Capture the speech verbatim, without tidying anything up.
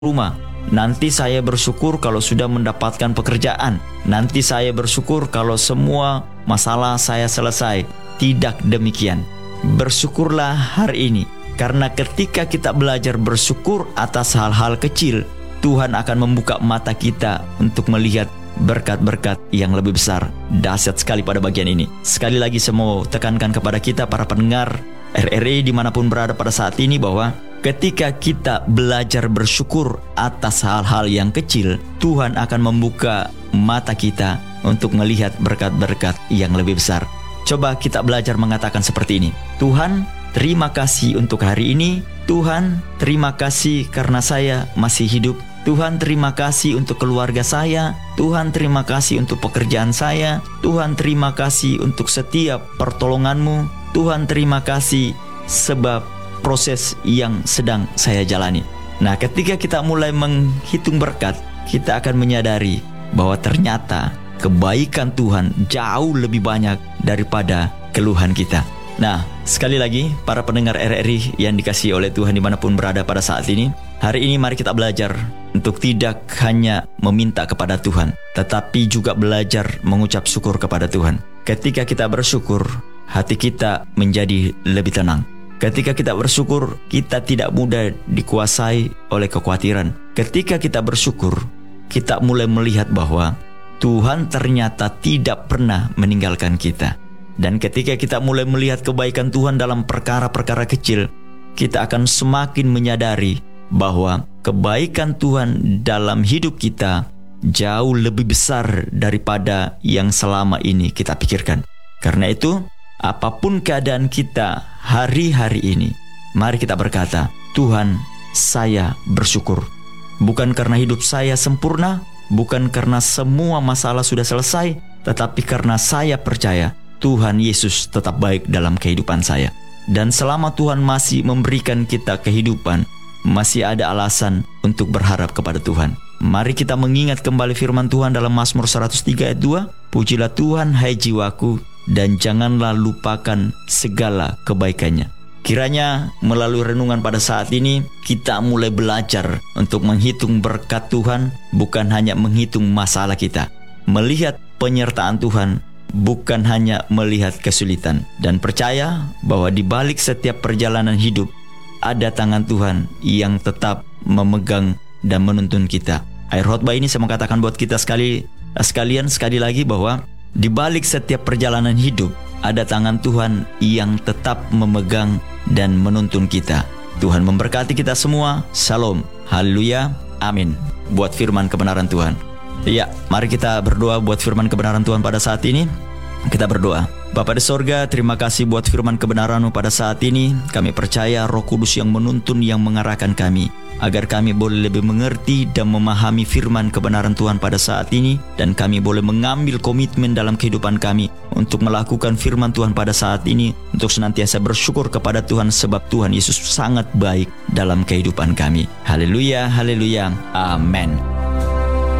rumah. Nanti saya bersyukur kalau sudah mendapatkan pekerjaan. Nanti saya bersyukur kalau semua masalah saya selesai. Tidak demikian. Bersyukurlah hari ini, karena ketika kita belajar bersyukur atas hal-hal kecil, Tuhan akan membuka mata kita untuk melihat berkat-berkat yang lebih besar. Dahsyat sekali pada bagian ini. Sekali lagi saya mau tekankan kepada kita para pendengar R R I dimanapun berada pada saat ini, bahwa ketika kita belajar bersyukur atas hal-hal yang kecil, Tuhan akan membuka mata kita untuk melihat berkat-berkat yang lebih besar. Coba kita belajar mengatakan seperti ini: Tuhan, terima kasih untuk hari ini. Tuhan, terima kasih karena saya masih hidup. Tuhan, terima kasih untuk keluarga saya. Tuhan, terima kasih untuk pekerjaan saya. Tuhan, terima kasih untuk setiap pertolongan-Mu. Tuhan, terima kasih sebab proses yang sedang saya jalani. Nah, ketika kita mulai menghitung berkat, kita akan menyadari bahwa ternyata kebaikan Tuhan jauh lebih banyak daripada keluhan kita. Nah, sekali lagi para pendengar R R I yang dikasihi oleh Tuhan dimanapun berada pada saat ini, hari ini mari kita belajar untuk tidak hanya meminta kepada Tuhan, tetapi juga belajar mengucap syukur kepada Tuhan. Ketika kita bersyukur, hati kita menjadi lebih tenang. Ketika kita bersyukur, kita tidak mudah dikuasai oleh kekhawatiran. Ketika kita bersyukur, kita mulai melihat bahwa Tuhan ternyata tidak pernah meninggalkan kita. Dan ketika kita mulai melihat kebaikan Tuhan dalam perkara-perkara kecil, kita akan semakin menyadari bahwa kebaikan Tuhan dalam hidup kita jauh lebih besar daripada yang selama ini kita pikirkan. Karena itu, apapun keadaan kita hari-hari ini, mari kita berkata, Tuhan, saya bersyukur. Bukan karena hidup saya sempurna, bukan karena semua masalah sudah selesai, tetapi karena saya percaya Tuhan Yesus tetap baik dalam kehidupan saya. Dan selama Tuhan masih memberikan kita kehidupan, masih ada alasan untuk berharap kepada Tuhan. Mari kita mengingat kembali firman Tuhan dalam Mazmur seratus tiga ayat dua. Pujilah Tuhan hai jiwaku, dan janganlah lupakan segala kebaikannya. Kiranya melalui renungan pada saat ini, kita mulai belajar untuk menghitung berkat Tuhan, bukan hanya menghitung masalah kita. Melihat penyertaan Tuhan, bukan hanya melihat kesulitan. Dan percaya bahwa di balik setiap perjalanan hidup, ada tangan Tuhan yang tetap memegang dan menuntun kita. Akhir khotbah ini saya mengatakan buat kita sekali sekalian sekali lagi bahwa di balik setiap perjalanan hidup, ada tangan Tuhan yang tetap memegang dan menuntun kita. Tuhan memberkati kita semua. Shalom. Haleluya. Amin. Buat firman kebenaran Tuhan. Ya, mari kita berdoa buat firman kebenaran Tuhan pada saat ini. Kita berdoa. Bapa di sorga, terima kasih buat firman kebenaran-Mu pada saat ini. Kami percaya Roh Kudus yang menuntun, yang mengarahkan kami, agar kami boleh lebih mengerti dan memahami firman kebenaran Tuhan pada saat ini. Dan kami boleh mengambil komitmen dalam kehidupan kami untuk melakukan firman Tuhan pada saat ini, untuk senantiasa bersyukur kepada Tuhan, sebab Tuhan Yesus sangat baik dalam kehidupan kami. Haleluya, haleluya, amin.